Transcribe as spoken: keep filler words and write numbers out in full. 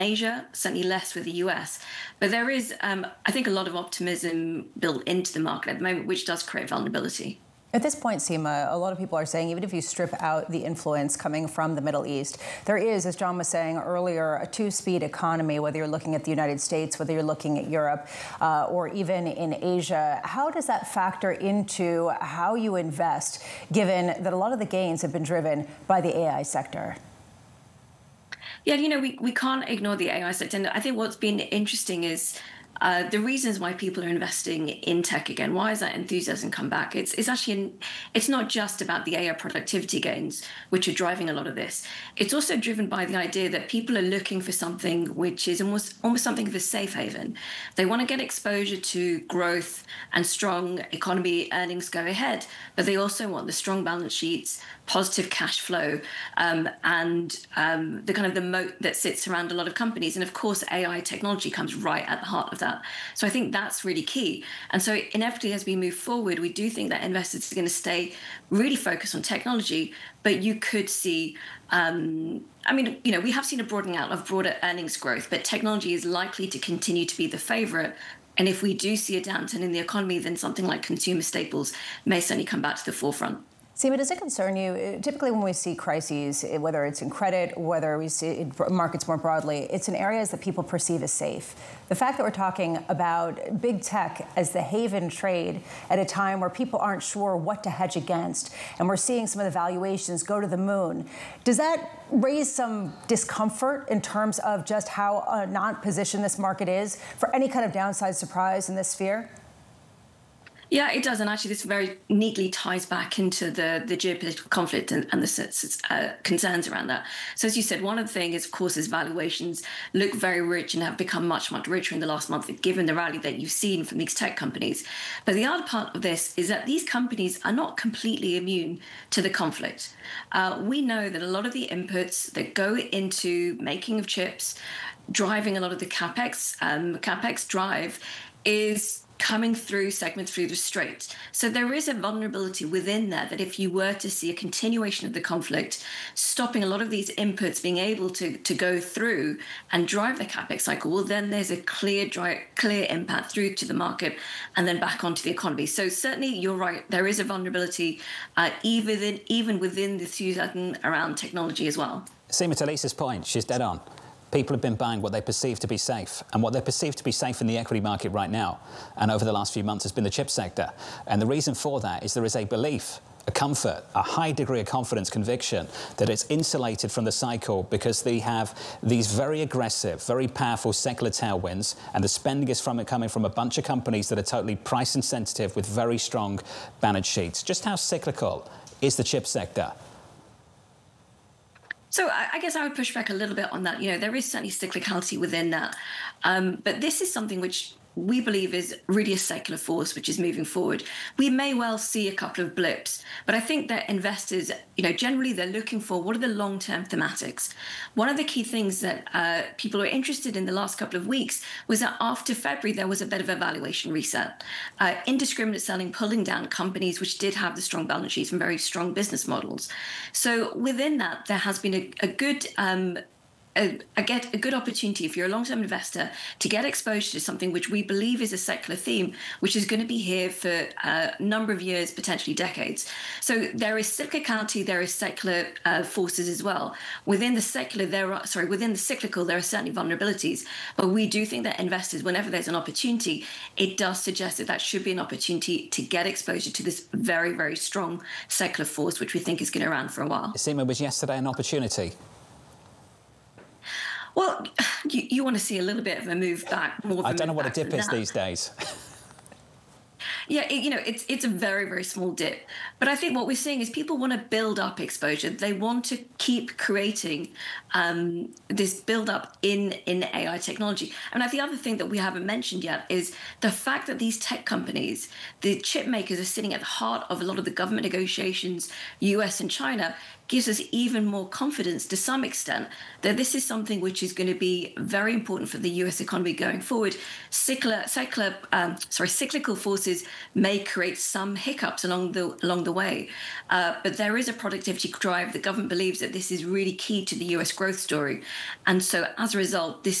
Asia, certainly less with the U S. But there is, um, I think, a lot of optimism built into the market at the moment, which does create vulnerability. At this point, Seema, a lot of people are saying even if you strip out the influence coming from the Middle East, there is, as John was saying earlier, a two-speed economy, whether you're looking at the United States, whether you're looking at Europe, uh, or even in Asia. How does that factor into how you invest, given that a lot of the gains have been driven by the A I sector? Yeah, you know, we, we can't ignore the A I sector. And I think what's been interesting is Uh, the reasons why people are investing in tech again. Why has that enthusiasm come back? It's it's actually in, it's not just about the A I productivity gains, which are driving a lot of this. It's also driven by the idea that people are looking for something which is almost almost something of a safe haven. They want to get exposure to growth and strong economy earnings go ahead, but they also want the strong balance sheets, positive cash flow, um, and um, the kind of the moat that sits around a lot of companies. And of course, A I technology comes right at the heart of that. So I think that's really key. And so inevitably, as we move forward, we do think that investors are going to stay really focused on technology, but you could see, um, I mean, you know, we have seen a broadening out of broader earnings growth, but technology is likely to continue to be the favorite. And if we do see a downturn in the economy, then something like consumer staples may certainly come back to the forefront. Seema, does it concern you? Typically when we see crises, whether it's in credit, whether we see in markets more broadly, it's in areas that people perceive as safe. The fact that we're talking about big tech as the haven trade at a time where people aren't sure what to hedge against, and we're seeing some of the valuations go to the moon, does that raise some discomfort in terms of just how uh, not positioned this market is for any kind of downside surprise in this sphere? Yeah, it does. And actually, this very neatly ties back into the, the geopolitical conflict and, and the uh, concerns around that. So as you said, one of the things, of course, is valuations look very rich and have become much, much richer in the last month, given the rally that you've seen from these tech companies. But the other part of this is that these companies are not completely immune to the conflict. Uh, we know that a lot of the inputs that go into making of chips, driving a lot of the capex, um, capex drive is coming through segments through the Strait. So there is a vulnerability within there that if you were to see a continuation of the conflict, stopping a lot of these inputs being able to, to go through and drive the capex cycle, well, then there's a clear, dry, clear impact through to the market and then back onto the economy. So certainly you're right, there is a vulnerability uh, even, within, even within the enthusiasm around technology as well. Seema, to Lisa's point, she's dead on. People have been buying what they perceive to be safe, and what they perceive to be safe in the equity market right now and over the last few months has been the chip sector. And the reason for that is there is a belief, a comfort, a high degree of confidence, conviction that it's insulated from the cycle because they have these very aggressive, very powerful secular tailwinds, and the spending is from it coming from a bunch of companies that are totally price insensitive with very strong balance sheets. Just how cyclical is the chip sector? So I guess I would push back a little bit on that. You know, there is certainly cyclicality within that. Um, but this is something which we believe is really a secular force which is moving forward. We may well see a couple of blips, but I think that investors, you know, generally they're looking for what are the long-term thematics. One of the key things that uh, people were interested in the last couple of weeks was that after February, there was a bit of a valuation reset. Uh, indiscriminate selling, pulling down companies which did have the strong balance sheets and very strong business models. So within that, there has been a, a good um, A, a get a good opportunity if you're a long-term investor to get exposure to something which we believe is a secular theme, which is going to be here for a number of years, potentially decades. So there is cyclicality, there is secular uh, forces as well. Within the secular, there are sorry, within the cyclical, there are certainly vulnerabilities. But we do think that investors, whenever there's an opportunity, it does suggest that that should be an opportunity to get exposure to this very, very strong secular force, which we think is going to be around for a while. Seema, was yesterday an opportunity? Well, you, you want to see a little bit of a move back. More of a I don't know move what a back dip is that. these days. Yeah, it, you know, it's it's a very, very small dip. But I think what we're seeing is people want to build up exposure. They want to keep creating um, this build up in, in A I technology. And I think the other thing that we haven't mentioned yet is the fact that these tech companies, the chip makers, are sitting at the heart of a lot of the government negotiations, U S and China, gives us even more confidence to some extent that this is something which is going to be very important for the U S economy going forward. Cyclical, cyclical, um, sorry, cyclical forces may create some hiccups along the along the way, uh, but there is a productivity drive. The government believes that this is really key to the U S growth story, and so as a result, this